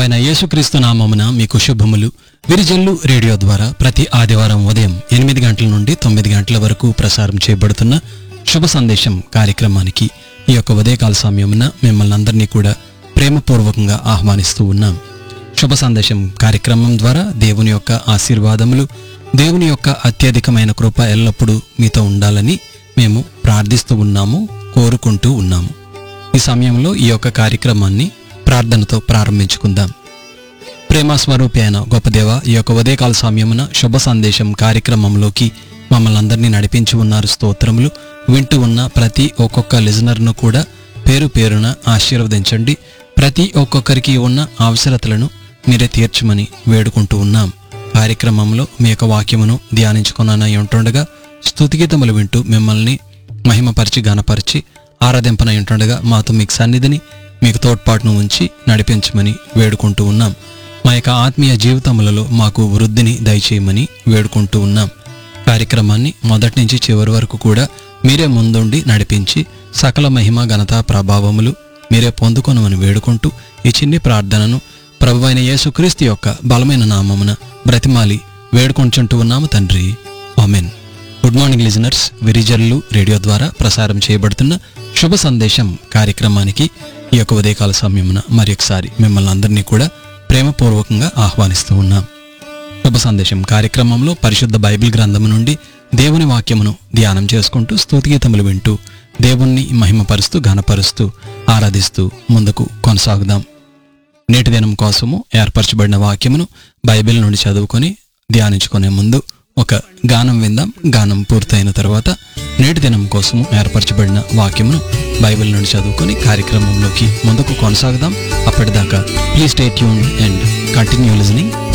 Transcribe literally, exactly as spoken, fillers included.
ప్రభువైన యేసుక్రీస్తు నామమున మీకు శుభములు. విరిజల్లు రేడియో ద్వారా ప్రతి ఆదివారం ఉదయం ఎనిమిది గంటల నుండి తొమ్మిది గంటల వరకు ప్రసారం చేయబడుతున్న శుభ సందేశం కార్యక్రమానికి ఈ యొక్క ఉదయకాల సమయమున మిమ్మల్ని అందరినీ కూడా ప్రేమపూర్వకంగా ఆహ్వానిస్తూ ఉన్నాం. శుభ సందేశం కార్యక్రమం ద్వారా దేవుని యొక్క ఆశీర్వాదములు, దేవుని యొక్క అత్యధికమైన కృప ఎల్లప్పుడూ మీతో ఉండాలని మేము ప్రార్థిస్తూ ఉన్నాము, కోరుకుంటూ ఉన్నాము. ఈ సమయంలో ఈ యొక్క కార్యక్రమాన్ని ప్రార్థనతో ప్రారంభించుకుందాం. ప్రేమ స్వరూపి అయిన గొప్ప దేవ, ఈ యొక్క ఉదయకాల సమయమున శుభ సందేశం కార్యక్రమంలోకి మమ్మల్ని అందరినీ నడిపించి ఉన్నారు. స్తోత్రములు. వింటూ ఉన్న ప్రతి ఒక్కొక్క లిజనర్ను కూడా పేరు పేరున ఆశీర్వదించండి. ప్రతి ఒక్కొక్కరికి ఉన్న అవసరతలను మీరే తీర్చమని వేడుకుంటూ ఉన్నాం. కార్యక్రమంలో మీ యొక్క వాక్యమును ధ్యానించుకున్నానై ఉంటుండగా స్తుతిగీతములు వింటూ మిమ్మల్ని మహిమపరిచి ఘనపరిచి ఆరాధింపనై ఉంటుండగా మాతో మీకు సన్నిధిని, మీకు తోడ్పాటును ఉంచి నడిపించమని వేడుకుంటూ ఉన్నాం. మా యొక్క ఆత్మీయ జీవితములలో మాకు వృద్ధిని దయచేయమని వేడుకుంటూ ఉన్నాం. కార్యక్రమాన్ని మొదటి నుంచి చివరి వరకు కూడా మీరే ముందుండి నడిపించి సకల మహిమ ఘనత ప్రభావములు మీరే పొందుకొనమని వేడుకుంటూ ఈ చిన్ని ప్రార్థనను ప్రభువైన యేసుక్రీస్తు యొక్క బలమైన నామమున బ్రతిమాలి వేడుకొంచుంటూ ఉన్నాము తండ్రి. Amen. Good morning listeners. Virijallu radio ద్వారా ప్రసారం చేయబడుతున్న శుభ సందేశం కార్యక్రమానికి ఈ యొక్క ఉదయకాల సమయమున మరి ఒకసారి మిమ్మల్ని అందరినీ కూడా ప్రేమపూర్వకంగా ఆహ్వానిస్తూ ఉన్నాం. శుభ సందేశం కార్యక్రమంలో పరిశుద్ధ బైబిల్ గ్రంథము నుండి దేవుని వాక్యమును ధ్యానం చేసుకుంటూ స్తుతిగీతములు వింటూ దేవుణ్ణి మహిమపరుస్తూ ఘనపరుస్తూ ఆరాధిస్తూ ముందుకు కొనసాగుదాం. నేటి దినం కోసము ఏర్పరచబడిన వాక్యమును బైబిల్ నుండి చదువుకొని ధ్యానించుకునే ముందు ఒక గానం విందాం. గానం పూర్తయిన తర్వాత నేటి దినం కోసము ఏర్పరచబడిన వాక్యమును బైబిల్ నుండి చదువుకొని కార్యక్రమంలోకి ముందుకు కొనసాగుదాం. అప్పటిదాకా please stay tune and continue listening.